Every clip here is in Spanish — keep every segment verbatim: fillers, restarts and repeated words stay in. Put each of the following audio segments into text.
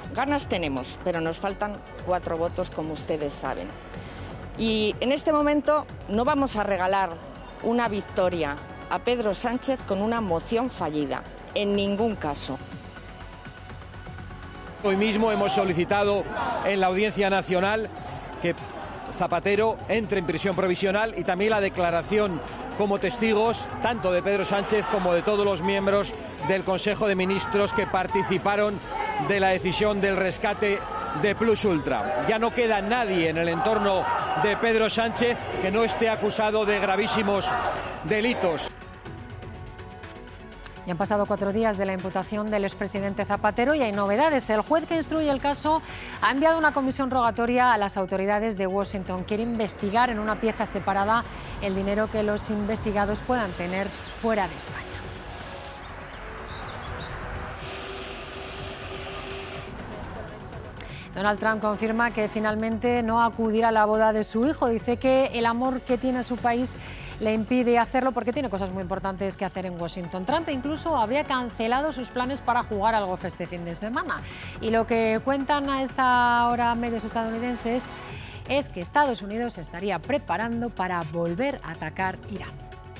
ganas tenemos, pero nos faltan cuatro votos, como ustedes saben. Y en este momento no vamos a regalar una victoria a Pedro Sánchez con una moción fallida, en ningún caso. Hoy mismo hemos solicitado en la Audiencia Nacional que Zapatero entre en prisión provisional y también la declaración como testigos tanto de Pedro Sánchez como de todos los miembros del Consejo de Ministros que participaron de la decisión del rescate de Plus Ultra. Ya no queda nadie en el entorno de Pedro Sánchez que no esté acusado de gravísimos delitos. Y han pasado cuatro días de la imputación del expresidente Zapatero y hay novedades. El juez que instruye el caso ha enviado una comisión rogatoria a las autoridades de Washington. Quiere investigar en una pieza separada el dinero que los investigados puedan tener fuera de España. Donald Trump confirma que finalmente no acudirá a la boda de su hijo. Dice que el amor que tiene a su país le impide hacerlo porque tiene cosas muy importantes que hacer en Washington. Trump incluso habría cancelado sus planes para jugar al golf este fin de semana. Y lo que cuentan a esta hora medios estadounidenses es que Estados Unidos se estaría preparando para volver a atacar Irán.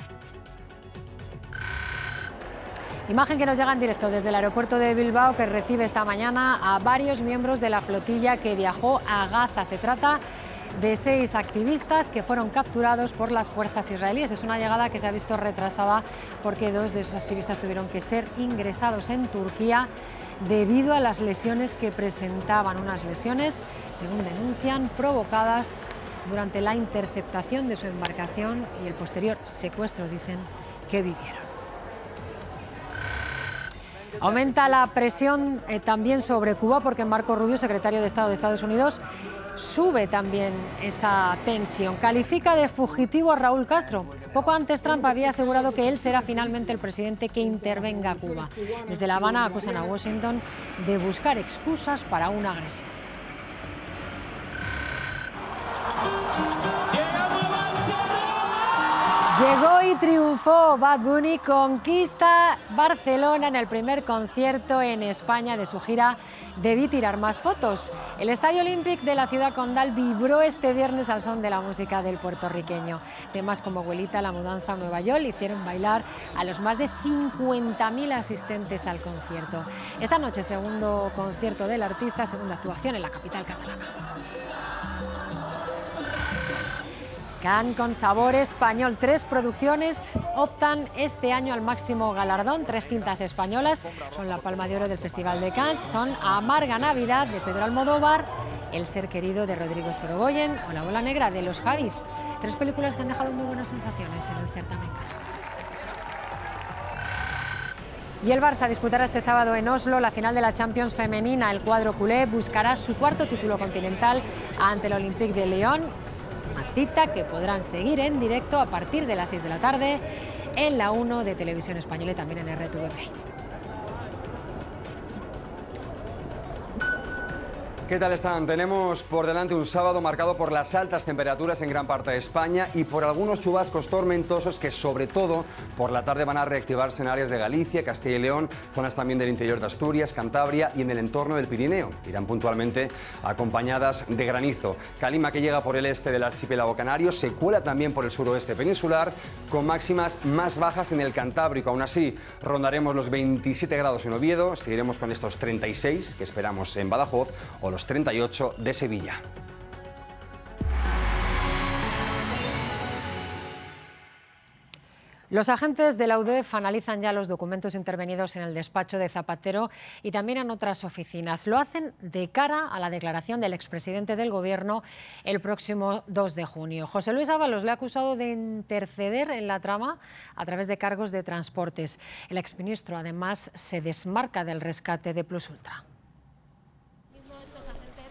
Imagen que nos llega en directo desde el aeropuerto de Bilbao, que recibe esta mañana a varios miembros de la flotilla que viajó a Gaza. Se trata de seis activistas que fueron capturados por las fuerzas israelíes. Es una llegada que se ha visto retrasada porque dos de esos activistas tuvieron que ser ingresados en Turquía debido a las lesiones que presentaban, unas lesiones, según denuncian, provocadas durante la interceptación de su embarcación y el posterior secuestro, dicen, que vivieron. Aumenta la presión eh, también sobre Cuba porque Marco Rubio, secretario de Estado de Estados Unidos, sube también esa tensión. Califica de fugitivo a Raúl Castro. Poco antes Trump había asegurado que él será finalmente el presidente que intervenga a Cuba. Desde La Habana acusan a Washington de buscar excusas para una agresión. Llegó y triunfó. Bad Bunny conquista Barcelona en el primer concierto en España de su gira Debí tirar más fotos. El Estadio Olímpic de la ciudad condal vibró este viernes al son de la música del puertorriqueño. Temas como Abuelita, La mudanza, Nueva York hicieron bailar a los más de cincuenta mil asistentes al concierto. Esta noche, segundo concierto del artista, segunda actuación en la capital catalana. Cannes con sabor español. Tres producciones optan este año al máximo galardón. Tres cintas españolas son la Palma de Oro del Festival de Cannes. Son Amarga Navidad, de Pedro Almodóvar, El ser querido, de Rodrigo Sorogoyen, o La bola negra, de Los Javis. Tres películas que han dejado muy buenas sensaciones en el certamen. Y el Barça disputará este sábado en Oslo la final de la Champions femenina. El cuadro culé buscará su cuarto título continental ante el Olympique de Lyon. Una cita que podrán seguir en directo a partir de las seis de la tarde en la uno de Televisión Española y también en R T V Play. ¿Qué tal están? Tenemos por delante un sábado marcado por las altas temperaturas en gran parte de España y por algunos chubascos tormentosos que sobre todo por la tarde van a reactivarse en áreas de Galicia, Castilla y León, zonas también del interior de Asturias, Cantabria y en el entorno del Pirineo. Irán puntualmente acompañadas de granizo. Calima que llega por el este del archipiélago canario, se cuela también por el suroeste peninsular con máximas más bajas en el Cantábrico. Aún así rondaremos los veintisiete grados en Oviedo, seguiremos con estos treinta y seis que esperamos en Badajoz o los treinta y ocho de Sevilla. Los agentes de la U D E F analizan ya los documentos intervenidos en el despacho de Zapatero y también en otras oficinas. Lo hacen de cara a la declaración del expresidente del Gobierno el próximo dos de junio. José Luis Ábalos le ha acusado de interceder en la trama a través de cargos de transportes. El exministro, además, se desmarca del rescate de Plus Ultra.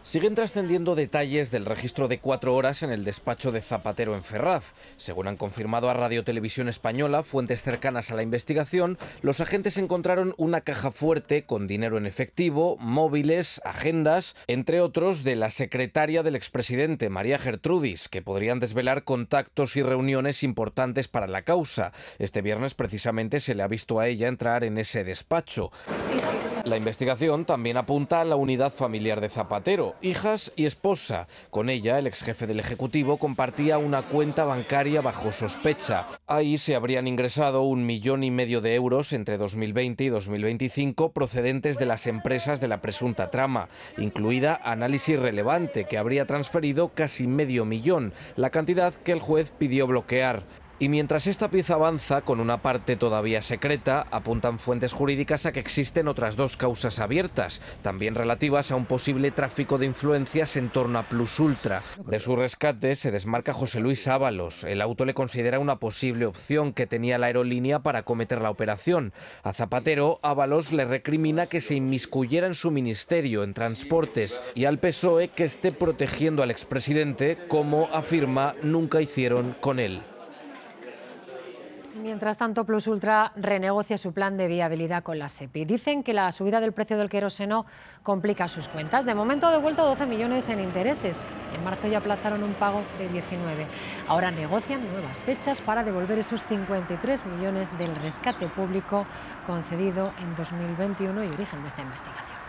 Siguen trascendiendo detalles del registro de cuatro horas en el despacho de Zapatero en Ferraz. Según han confirmado a Radio Televisión Española fuentes cercanas a la investigación, los agentes encontraron una caja fuerte con dinero en efectivo, móviles, agendas, entre otros de la secretaria del expresidente, María Gertrudis, que podrían desvelar contactos y reuniones importantes para la causa. Este viernes precisamente se le ha visto a ella entrar en ese despacho. La investigación también apunta a la unidad familiar de Zapatero, hijas y esposa. Con ella, el exjefe del Ejecutivo compartía una cuenta bancaria bajo sospecha. Ahí se habrían ingresado un millón y medio de euros entre dos mil veinte y dos mil veinticinco procedentes de las empresas de la presunta trama, incluida Análisis Relevante, que habría transferido casi medio millón, la cantidad que el juez pidió bloquear. Y mientras esta pieza avanza con una parte todavía secreta, apuntan fuentes jurídicas a que existen otras dos causas abiertas, también relativas a un posible tráfico de influencias en torno a Plus Ultra. De su rescate se desmarca José Luis Ábalos. El auto le considera una posible opción que tenía la aerolínea para acometer la operación. A Zapatero, Ábalos le recrimina que se inmiscuyera en su ministerio, en transportes, y al P S O E que esté protegiendo al expresidente, como afirma nunca hicieron con él. Mientras tanto, Plus Ultra renegocia su plan de viabilidad con la SEPI. Dicen que la subida del precio del queroseno complica sus cuentas. De momento ha devuelto doce millones en intereses. En marzo ya aplazaron un pago de diecinueve. Ahora negocian nuevas fechas para devolver esos cincuenta y tres millones del rescate público concedido en dos mil veintiuno y origen de esta investigación.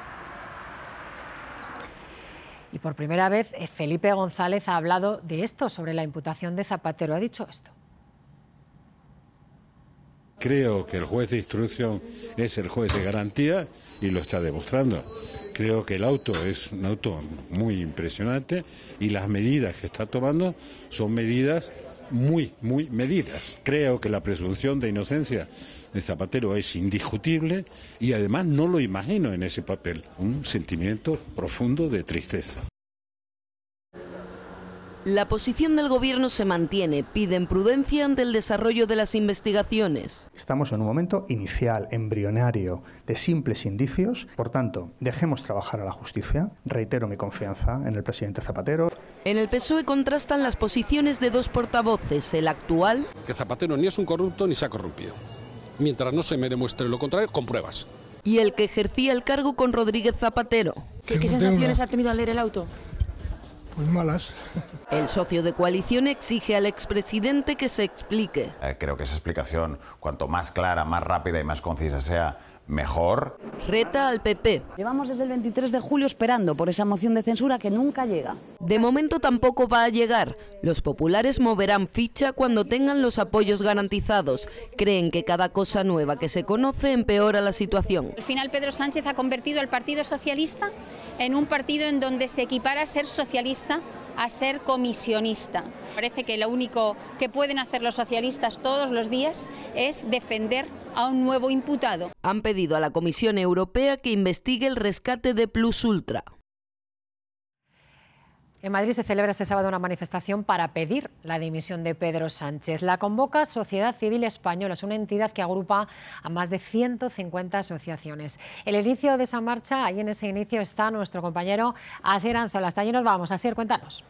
Y por primera vez, Felipe González ha hablado de esto, sobre la imputación de Zapatero. Ha dicho esto. Creo que el juez de instrucción es el juez de garantía y lo está demostrando. Creo que el auto es un auto muy impresionante y las medidas que está tomando son medidas muy, muy medidas. Creo que la presunción de inocencia de Zapatero es indiscutible y además no lo imagino en ese papel. Un sentimiento profundo de tristeza. La posición del Gobierno se mantiene, piden prudencia ante el desarrollo de las investigaciones. Estamos en un momento inicial, embrionario, de simples indicios. Por tanto, dejemos trabajar a la justicia. Reitero mi confianza en el presidente Zapatero. En el P S O E contrastan las posiciones de dos portavoces, el actual... Que Zapatero ni es un corrupto ni se ha corrompido. Mientras no se me demuestre lo contrario, con pruebas. Y el que ejercía el cargo con Rodríguez Zapatero. ¿Qué, qué sensaciones ha tenido al leer el auto? Pues malas. El socio de coalición exige al expresidente que se explique. Eh, creo que esa explicación, cuanto más clara, más rápida y más concisa sea, mejor. Reta al P P. Llevamos desde el veintitrés de julio esperando por esa moción de censura que nunca llega. De momento tampoco va a llegar. Los populares moverán ficha cuando tengan los apoyos garantizados. Creen que cada cosa nueva que se conoce empeora la situación. Al final Pedro Sánchez ha convertido al Partido Socialista en un partido en donde se equipara a ser socialista a ser comisionista. Parece que lo único que pueden hacer los socialistas todos los días es defender a un nuevo imputado. Han pedido a la Comisión Europea que investigue el rescate de Plus Ultra. En Madrid se celebra este sábado una manifestación para pedir la dimisión de Pedro Sánchez. La convoca Sociedad Civil Española, es una entidad que agrupa a más de ciento cincuenta asociaciones. El inicio de esa marcha, ahí en ese inicio está nuestro compañero Asier Anzola. Hasta allí nos vamos. Asier, cuéntanos.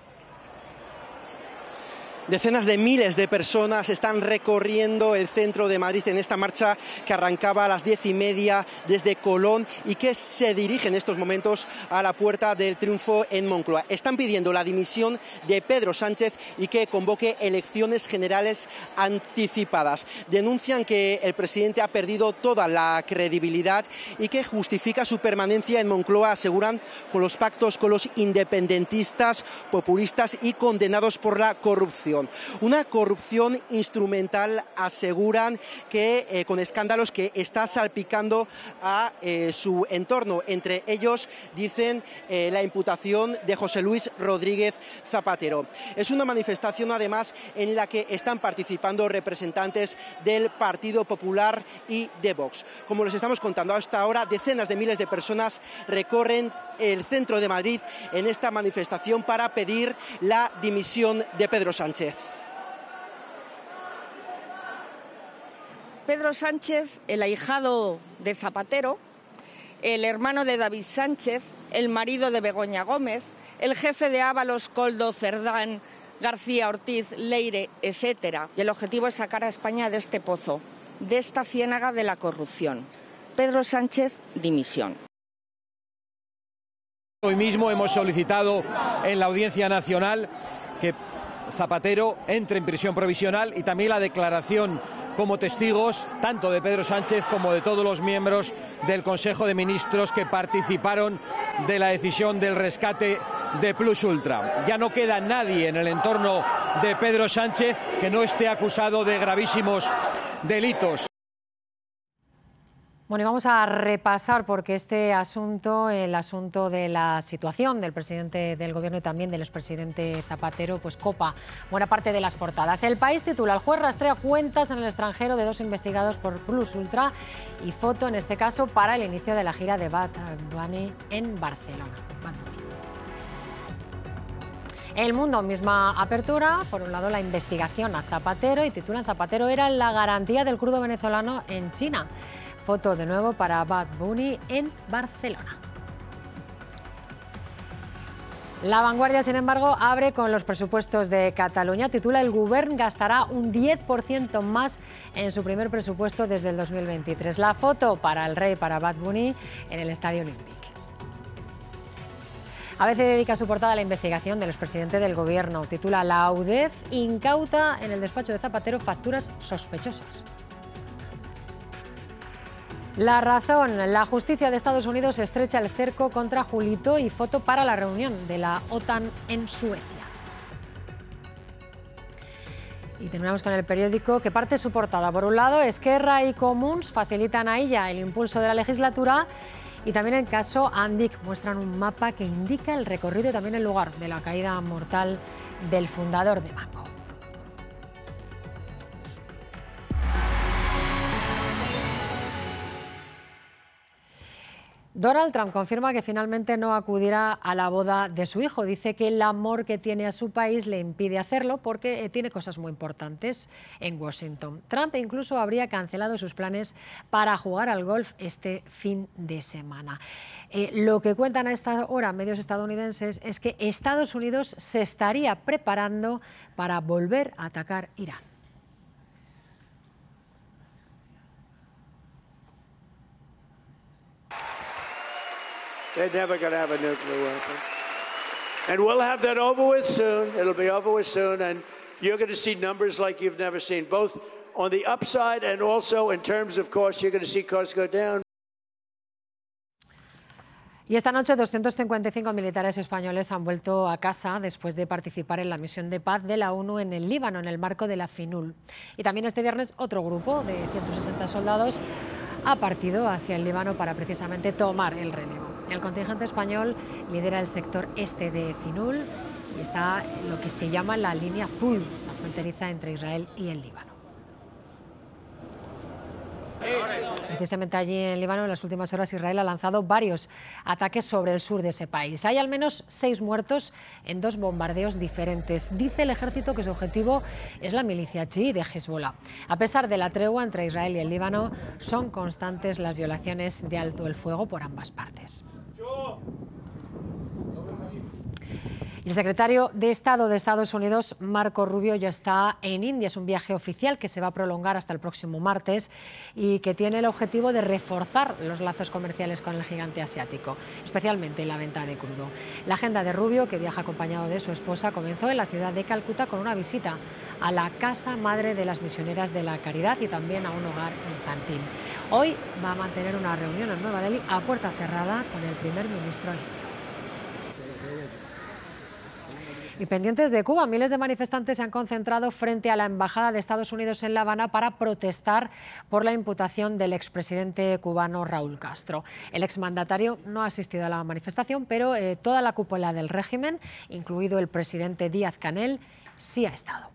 Decenas de miles de personas están recorriendo el centro de Madrid en esta marcha que arrancaba a las diez y media desde Colón y que se dirige en estos momentos a la Puerta del Triunfo en Moncloa. Están pidiendo la dimisión de Pedro Sánchez y que convoque elecciones generales anticipadas. Denuncian que el presidente ha perdido toda la credibilidad y que justifica su permanencia en Moncloa, aseguran, con los pactos con los independentistas, populistas y condenados por la corrupción. Una corrupción instrumental, aseguran, que eh, con escándalos que está salpicando a eh, su entorno. Entre ellos, dicen, eh, la imputación de José Luis Rodríguez Zapatero. Es una manifestación, además, en la que están participando representantes del Partido Popular y de Vox. Como les estamos contando hasta ahora, decenas de miles de personas recorren el centro de Madrid en esta manifestación para pedir la dimisión de Pedro Sánchez. Pedro Sánchez, el ahijado de Zapatero, el hermano de David Sánchez, el marido de Begoña Gómez, el jefe de Ábalos, Koldo, Cerdán, García Ortiz, Leire, etcétera. Y el objetivo es sacar a España de este pozo, de esta ciénaga de la corrupción. Pedro Sánchez, dimisión. Hoy mismo hemos solicitado en la Audiencia Nacional que Zapatero entre en prisión provisional y también la declaración como testigos tanto de Pedro Sánchez como de todos los miembros del Consejo de Ministros que participaron de la decisión del rescate de Plus Ultra. Ya no queda nadie en el entorno de Pedro Sánchez que no esté acusado de gravísimos delitos. Bueno, y vamos a repasar porque este asunto, el asunto de la situación del presidente del Gobierno y también del expresidente Zapatero, pues copa buena parte de las portadas. El País titula: el juez rastrea cuentas en el extranjero de dos investigados por Plus Ultra, y foto en este caso para el inicio de la gira de Bad Bunny en Barcelona. Bad Bunny. El Mundo, misma apertura, por un lado la investigación a Zapatero, y titulan: Zapatero era la garantía del crudo venezolano en China. Foto de nuevo para Bad Bunny en Barcelona. La Vanguardia, sin embargo, abre con los presupuestos de Cataluña. Titula: el Govern gastará un diez por ciento más en su primer presupuesto desde el dos mil veintitrés. La foto para el rey, para Bad Bunny, en el Estadio Olímpic. A veces dedica su portada a la investigación del expresidente del Gobierno. Titula: la U D E Z incauta en el despacho de Zapatero facturas sospechosas. La Razón, la justicia de Estados Unidos estrecha el cerco contra Julito, y foto para la reunión de la OTAN en Suecia. Y terminamos con El Periódico, que parte su portada. Por un lado, Esquerra y Comuns facilitan a ella el impulso de la legislatura, y también el caso Andic muestran un mapa que indica el recorrido y también el lugar de la caída mortal del fundador de Banco. Donald Trump confirma que finalmente no acudirá a la boda de su hijo. Dice que el amor que tiene a su país le impide hacerlo porque tiene cosas muy importantes en Washington. Trump incluso habría cancelado sus planes para jugar al golf este fin de semana. Eh, lo que cuentan a esta hora medios estadounidenses es que Estados Unidos se estaría preparando para volver a atacar Irán. They're never going to have a nuclear weapon. And we'll have that over with soon. It'll be over with soon. And you're going to see numbers like you've never seen, both on the upside and also in terms of costs. You're going to see costs go down. Y esta noche doscientos cincuenta y cinco militares españoles han vuelto a casa después de participar en la misión de paz de la ONU en el Líbano, en el marco de la FINUL. Y también este viernes otro grupo de ciento sesenta soldados ha partido hacia el Líbano para precisamente tomar el relevo. El contingente español lidera el sector este de FINUL y está en lo que se llama la línea azul, la fronteriza entre Israel y el Líbano. Precisamente allí en Líbano, en las últimas horas, Israel ha lanzado varios ataques sobre el sur de ese país. Hay al menos seis muertos en dos bombardeos diferentes. Dice el ejército que su objetivo es la milicia chií de Hezbollah. A pesar de la tregua entre Israel y el Líbano, son constantes las violaciones de alto el fuego por ambas partes. Y el secretario de Estado de Estados Unidos, Marco Rubio, ya está en India. Es un viaje oficial que se va a prolongar hasta el próximo martes y que tiene el objetivo de reforzar los lazos comerciales con el gigante asiático, especialmente en la venta de crudo. La agenda de Rubio, que viaja acompañado de su esposa, comenzó en la ciudad de Calcuta con una visita a la Casa Madre de las Misioneras de la Caridad y también a un hogar infantil. Hoy va a mantener una reunión en Nueva Delhi a puerta cerrada con el primer ministro indio. Y pendientes de Cuba, miles de manifestantes se han concentrado frente a la Embajada de Estados Unidos en La Habana para protestar por la imputación del expresidente cubano Raúl Castro. El exmandatario no ha asistido a la manifestación, pero eh, toda la cúpula del régimen, incluido el presidente Díaz-Canel, sí ha estado.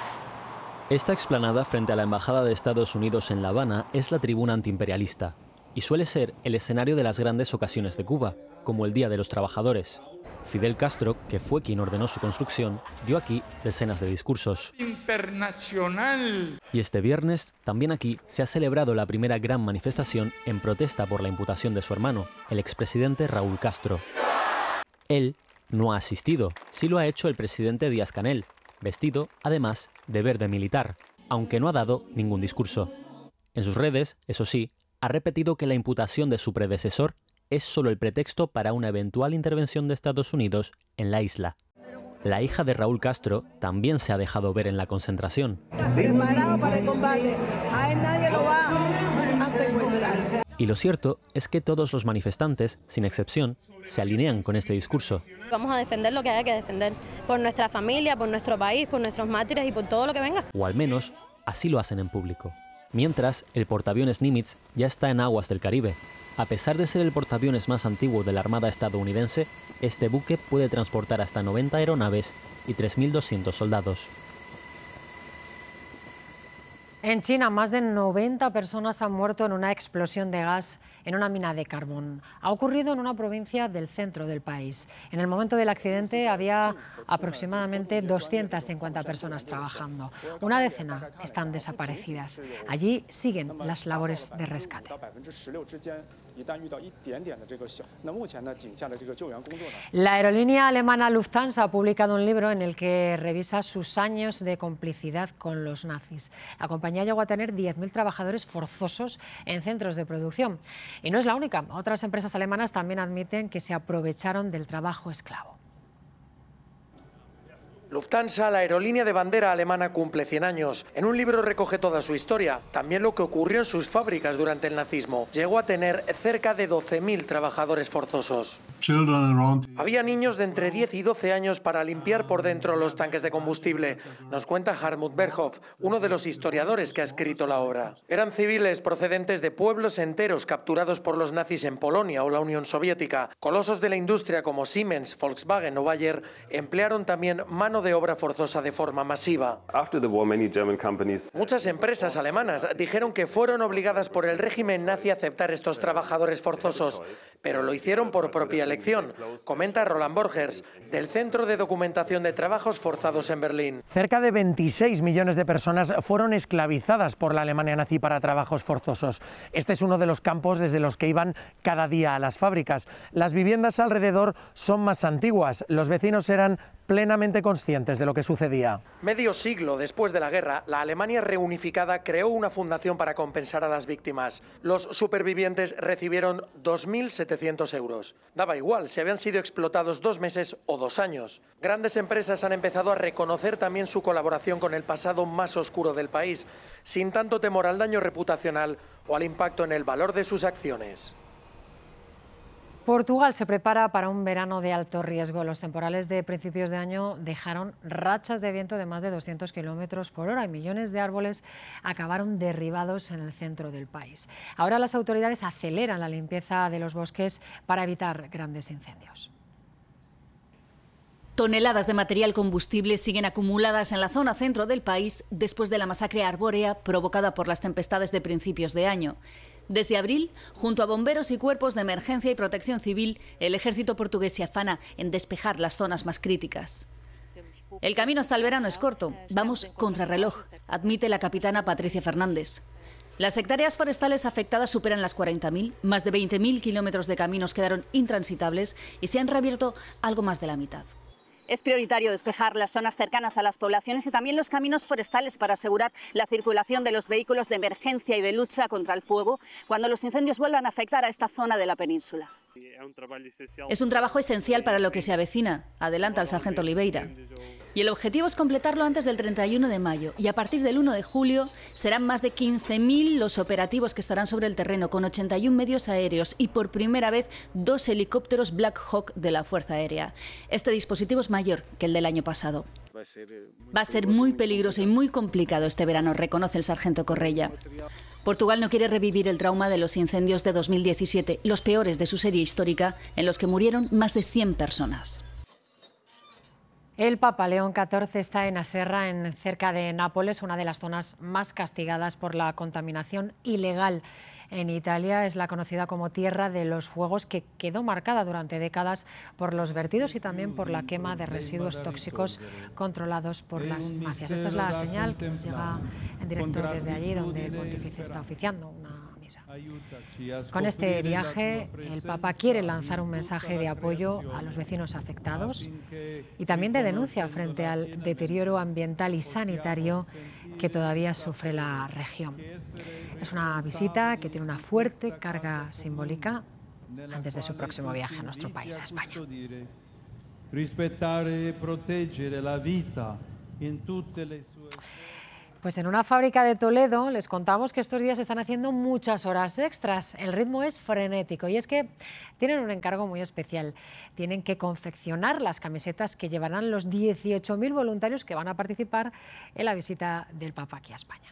Esta explanada frente a la Embajada de Estados Unidos en La Habana es la tribuna antiimperialista. y suele ser el escenario de las grandes ocasiones de Cuba, como el Día de los Trabajadores. Fidel Castro, que fue quien ordenó su construcción, dio aquí decenas de discursos. Internacional. Y este viernes, también aquí, se ha celebrado la primera gran manifestación en protesta por la imputación de su hermano, el expresidente Raúl Castro. Él no ha asistido, sí lo ha hecho el presidente Díaz-Canel, vestido, además, de verde militar, aunque no ha dado ningún discurso. En sus redes, eso sí, ha repetido que la imputación de su predecesor es solo el pretexto para una eventual intervención de Estados Unidos en la isla. La hija de Raúl Castro también se ha dejado ver en la concentración. Preparado para el combate, a él nadie lo va a secuestrar. Y lo cierto es que todos los manifestantes, sin excepción, se alinean con este discurso. Vamos a defender lo que haya que defender, por nuestra familia, por nuestro país, por nuestros mártires y por todo lo que venga. O al menos, así lo hacen en público. Mientras, el portaaviones Nimitz ya está en aguas del Caribe. A pesar de ser el portaaviones más antiguo de la Armada estadounidense, este buque puede transportar hasta noventa aeronaves y tres mil doscientos soldados. En China, más de noventa personas han muerto en una explosión de gas en una mina de carbón. Ha ocurrido en una provincia del centro del país. En el momento del accidente había aproximadamente doscientas cincuenta personas trabajando. Una decena están desaparecidas. Allí siguen las labores de rescate. La aerolínea alemana Lufthansa ha publicado un libro en el que revisa sus años de complicidad con los nazis. La compañía llegó a tener diez mil trabajadores forzosos en centros de producción. Y no es la única. Otras empresas alemanas también admiten que se aprovecharon del trabajo esclavo. Lufthansa, la aerolínea de bandera alemana, cumple cien años. En un libro recoge toda su historia, también lo que ocurrió en sus fábricas durante el nazismo. Llegó a tener cerca de doce mil trabajadores forzosos. Había niños de entre diez y doce años para limpiar por dentro los tanques de combustible, nos cuenta Hartmut Berghoff, uno de los historiadores que ha escrito la obra. Eran civiles procedentes de pueblos enteros capturados por los nazis en Polonia o la Unión Soviética. Colosos de la industria como Siemens, Volkswagen o Bayer emplearon también mano de obra forzosa de forma masiva. Muchas empresas alemanas dijeron que fueron obligadas por el régimen nazi a aceptar estos trabajadores forzosos, pero lo hicieron por propia elección, comenta Roland Borgers, del Centro de Documentación de Trabajos Forzados en Berlín. Cerca de veintiséis millones de personas fueron esclavizadas por la Alemania nazi para trabajos forzosos. Este es uno de los campos desde los que iban cada día a las fábricas. Las viviendas alrededor son más antiguas, los vecinos eran plenamente conscientes de lo que sucedía. Medio siglo después de la guerra, la Alemania reunificada creó una fundación para compensar a las víctimas. Los supervivientes recibieron dos mil setecientos euros. Daba igual si habían sido explotados dos meses o dos años. Grandes empresas han empezado a reconocer también su colaboración con el pasado más oscuro del país, sin tanto temor al daño reputacional o al impacto en el valor de sus acciones. Portugal se prepara para un verano de alto riesgo. Los temporales de principios de año dejaron rachas de viento de más de doscientos kilómetros por hora y millones de árboles acabaron derribados en el centro del país. Ahora las autoridades aceleran la limpieza de los bosques para evitar grandes incendios. Toneladas de material combustible siguen acumuladas en la zona centro del país después de la masacre arbórea provocada por las tempestades de principios de año. Desde abril, junto a bomberos y cuerpos de emergencia y protección civil, el ejército portugués se afana en despejar las zonas más críticas. El camino hasta el verano es corto, vamos contrarreloj, admite la capitana Patricia Fernández. Las hectáreas forestales afectadas superan las cuarenta mil, más de veinte mil kilómetros de caminos quedaron intransitables y se han reabierto algo más de la mitad. Es prioritario despejar las zonas cercanas a las poblaciones y también los caminos forestales para asegurar la circulación de los vehículos de emergencia y de lucha contra el fuego cuando los incendios vuelvan a afectar a esta zona de la península. Es un trabajo esencial para lo que se avecina, adelanta el sargento Oliveira. Y el objetivo es completarlo antes del treinta y uno de mayo y a partir del uno de julio serán más de quince mil los operativos que estarán sobre el terreno con ochenta y uno medios aéreos y por primera vez dos helicópteros Black Hawk de la Fuerza Aérea. Este dispositivo es mayor que el del año pasado. Va a ser muy peligroso y muy complicado este verano, reconoce el sargento Correia. Portugal no quiere revivir el trauma de los incendios de dos mil diecisiete, los peores de su serie histórica, en los que murieron más de cien personas. El Papa León catorce está en Aserra, en cerca de Nápoles, una de las zonas más castigadas por la contaminación ilegal en Italia. Es la conocida como Tierra de los Fuegos, que quedó marcada durante décadas por los vertidos y también por la quema de residuos tóxicos controlados por las mafias. Esta es la señal que nos llega en directo desde allí, donde el pontífice está oficiando una misa. Con este viaje, el Papa quiere lanzar un mensaje de apoyo a los vecinos afectados y también de denuncia frente al deterioro ambiental y sanitario que todavía sufre la región. Es una visita que tiene una fuerte carga simbólica antes de su próximo viaje a nuestro país, a España. Pues en una fábrica de Toledo les contamos que estos días están haciendo muchas horas extras. El ritmo es frenético y es que tienen un encargo muy especial. Tienen que confeccionar las camisetas que llevarán los dieciocho mil voluntarios que van a participar en la visita del Papa aquí a España.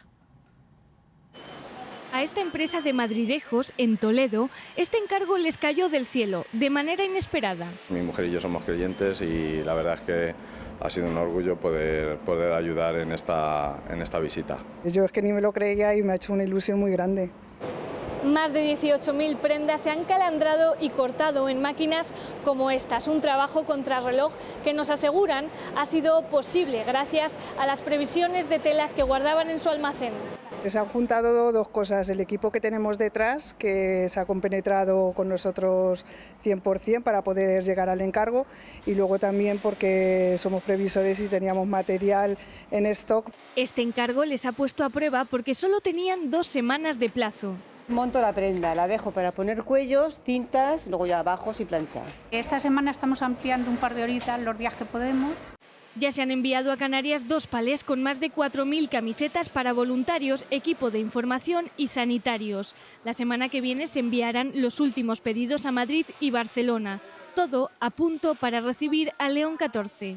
A esta empresa de Madridejos, en Toledo, este encargo les cayó del cielo, de manera inesperada. Mi mujer y yo somos creyentes y la verdad es que ha sido un orgullo poder, poder ayudar en esta, en esta visita. Yo es que ni me lo creía y me ha hecho una ilusión muy grande. Más de dieciocho mil prendas se han calandrado y cortado en máquinas como estas, un trabajo contrarreloj que nos aseguran ha sido posible gracias a las previsiones de telas que guardaban en su almacén. Se han juntado dos cosas, el equipo que tenemos detrás, que se ha compenetrado con nosotros cien por cien para poder llegar al encargo, y luego también porque somos previsores y teníamos material en stock. Este encargo les ha puesto a prueba porque solo tenían dos semanas de plazo. Monto la prenda, la dejo para poner cuellos, cintas, luego ya bajos y planchar. Esta semana estamos ampliando un par de horitas los días que podemos. Ya se han enviado a Canarias dos palés con más de cuatro mil camisetas para voluntarios, equipo de información y sanitarios. La semana que viene se enviarán los últimos pedidos a Madrid y Barcelona. Todo a punto para recibir a León catorce.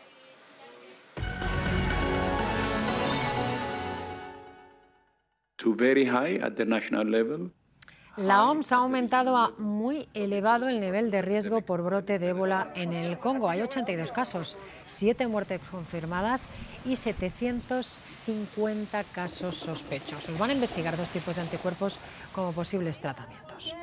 To very high at the national level. La O M S ha aumentado a muy elevado el nivel de riesgo por brote de ébola en el Congo. Hay ochenta y dos casos, siete muertes confirmadas y setecientos cincuenta casos sospechosos. Van a investigar dos tipos de anticuerpos como posibles tratamientos.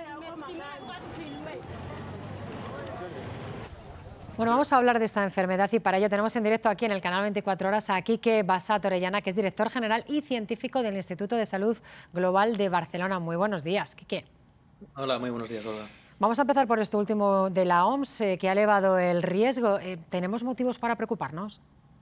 Bueno, vamos a hablar de esta enfermedad y para ello tenemos en directo aquí en el canal veinticuatro horas a Quique Bassat Orellana, que es director general y científico del Instituto de Salud Global de Barcelona. Muy buenos días, Quique. Hola, muy buenos días, Olga. Vamos a empezar por esto último de la O M S, eh, que ha elevado el riesgo. Eh, ¿Tenemos motivos para preocuparnos?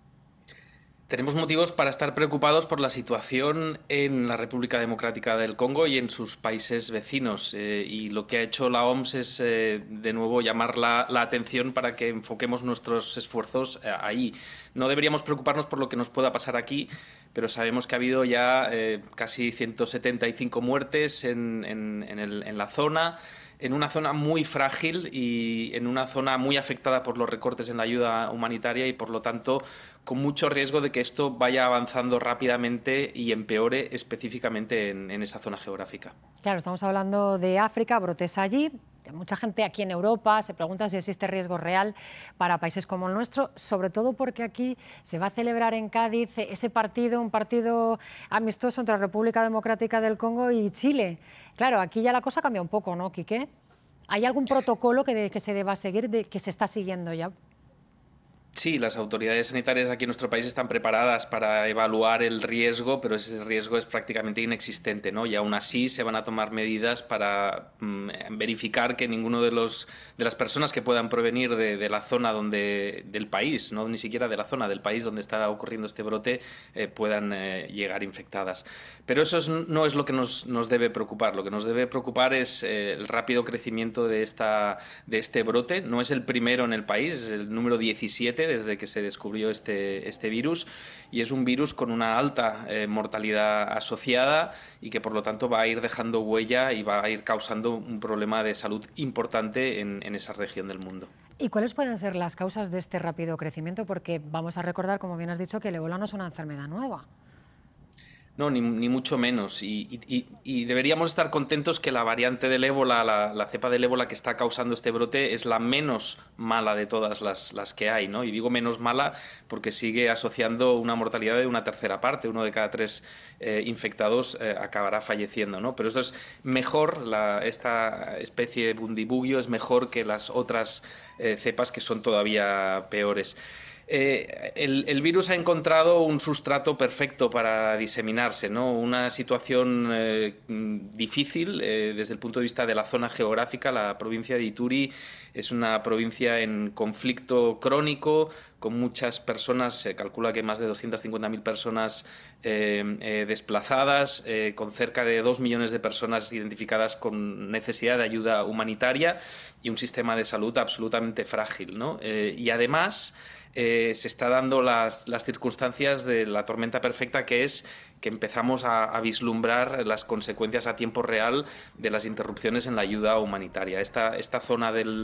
Tenemos motivos para estar preocupados por la situación en la República Democrática del Congo y en sus países vecinos. Eh, y lo que ha hecho la O M S es, eh, de nuevo, llamar la, la atención para que enfoquemos nuestros esfuerzos eh, ahí. No deberíamos preocuparnos por lo que nos pueda pasar aquí, pero sabemos que ha habido ya eh, casi ciento setenta y cinco muertes en, en, en, el, en la zona, en una zona muy frágil y en una zona muy afectada por los recortes en la ayuda humanitaria y, por lo tanto, con mucho riesgo de que esto vaya avanzando rápidamente y empeore específicamente en, en esa zona geográfica. Claro, estamos hablando de África, brotes allí. Mucha gente aquí en Europa se pregunta si existe riesgo real para países como el nuestro, sobre todo porque aquí se va a celebrar en Cádiz ese partido, un partido amistoso entre la República Democrática del Congo y Chile. Claro, aquí ya la cosa cambia un poco, ¿no, Quique? ¿Hay algún protocolo que, de, que se deba seguir, de, que se está siguiendo ya? Sí, las autoridades sanitarias aquí en nuestro país están preparadas para evaluar el riesgo, pero ese riesgo es prácticamente inexistente, ¿no? Y aún así se van a tomar medidas para mm, verificar que ninguno de los de las personas que puedan provenir de, de la zona donde del país, no ni siquiera de la zona del país donde está ocurriendo este brote, eh, puedan eh, llegar infectadas. Pero eso es, no es lo que nos, nos debe preocupar. Lo que nos debe preocupar es eh, el rápido crecimiento de esta de este brote. No es el primero en el país, es el número diecisiete desde que se descubrió este, este virus, y es un virus con una alta eh, mortalidad asociada y que por lo tanto va a ir dejando huella y va a ir causando un problema de salud importante en, en esa región del mundo. ¿Y cuáles pueden ser las causas de este rápido crecimiento? Porque vamos a recordar, como bien has dicho, que el ébola no es una enfermedad nueva. No, ni, ni mucho menos. Y, y, y deberíamos estar contentos que la variante del ébola, la, la cepa del ébola que está causando este brote, es la menos mala de todas las, las que hay, ¿no? Y digo menos mala porque sigue asociando una mortalidad de una tercera parte. Uno de cada tres eh, infectados eh, acabará falleciendo, ¿no? Pero eso es mejor, la, esta especie de bundibugyo es mejor que las otras eh, cepas que son todavía peores. Eh, el, el virus ha encontrado un sustrato perfecto para diseminarse, ¿no? Una situación eh, difícil eh, desde el punto de vista de la zona geográfica. La provincia de Ituri es una provincia en conflicto crónico, con muchas personas, se calcula que más de doscientas cincuenta mil personas eh, eh, desplazadas, eh, con cerca de dos millones de personas identificadas con necesidad de ayuda humanitaria y un sistema de salud absolutamente frágil, ¿no? Eh, y además Eh, se está dando las, las circunstancias de la tormenta perfecta, que es que empezamos a, a vislumbrar las consecuencias a tiempo real de las interrupciones en la ayuda humanitaria. Esta, esta zona del,